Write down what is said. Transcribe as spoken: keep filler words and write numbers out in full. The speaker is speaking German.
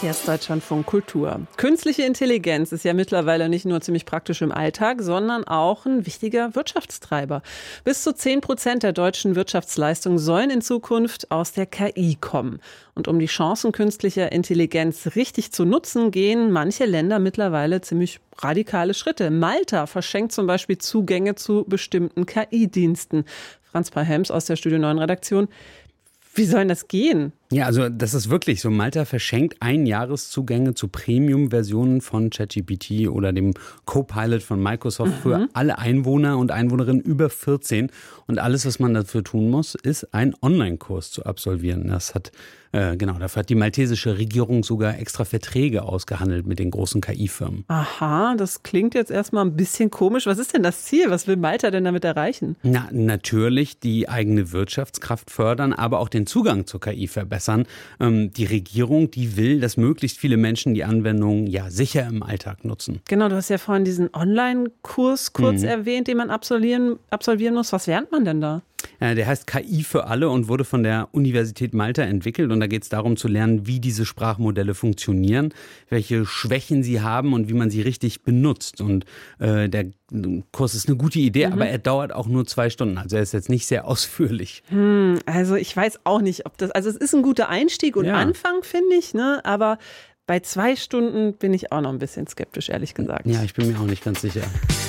Hier ist Deutschlandfunk Kultur. Künstliche Intelligenz ist ja mittlerweile nicht nur ziemlich praktisch im Alltag, sondern auch ein wichtiger Wirtschaftstreiber. Bis zu zehn Prozent der deutschen Wirtschaftsleistung sollen in Zukunft aus der K I kommen. Und um die Chancen künstlicher Intelligenz richtig zu nutzen, gehen manche Länder mittlerweile ziemlich radikale Schritte. Malta verschenkt zum Beispiel Zugänge zu bestimmten K I-Diensten. Franz Pahems aus der Studio neun Redaktion. Wie soll denn das gehen? Ja, also das ist wirklich so. Malta verschenkt Einjahreszugänge zu Premium-Versionen von ChatGPT oder dem Copilot von Microsoft mhm. für alle Einwohner und Einwohnerinnen über vierzehn. Und alles, was man dafür tun muss, ist einen Online-Kurs zu absolvieren. Das hat, äh, genau, dafür hat die maltesische Regierung sogar extra Verträge ausgehandelt mit den großen K I-Firmen. Aha, das klingt jetzt erstmal ein bisschen komisch. Was ist denn das Ziel? Was will Malta denn damit erreichen? Na, natürlich die eigene Wirtschaftskraft fördern, aber auch den Zugang zur K I verbessern. Ähm, die Regierung, die will, dass möglichst viele Menschen die Anwendung ja sicher im Alltag nutzen. Genau, du hast ja vorhin diesen Online-Kurs kurz mhm. erwähnt, den man absolvieren, absolvieren muss. Was lernt man denn da? Ja, der heißt K I für alle und wurde von der Universität Malta entwickelt. Und da geht es darum zu lernen, wie diese Sprachmodelle funktionieren, welche Schwächen sie haben und wie man sie richtig benutzt. Und äh, der Kurs ist eine gute Idee, mhm. aber er dauert auch nur zwei Stunden. Also er ist jetzt nicht sehr ausführlich. Hm, also ich weiß auch nicht, ob das, also es ist ein guter Einstieg und ja. Anfang, finde ich, ne? Aber bei zwei Stunden bin ich auch noch ein bisschen skeptisch, ehrlich gesagt. Ja, ich bin mir auch nicht ganz sicher.